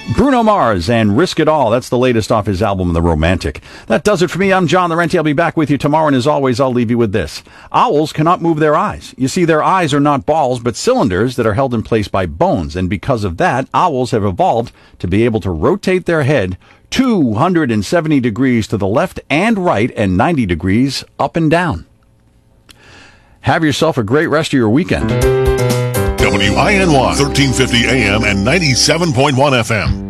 Bruno Mars and Risk It All. That's the latest off his album, The Romantic. That does it for me. I'm John Laurenti. I'll be back with you tomorrow, and as always, I'll leave you with this. Owls cannot move their eyes. You see, their eyes are not balls, but cylinders that are held in place by bones, and because of that, owls have evolved to be able to rotate their head 270 degrees to the left and right and 90 degrees up and down. Have yourself a great rest of your weekend. WINY 1350 AM and 97.1 FM.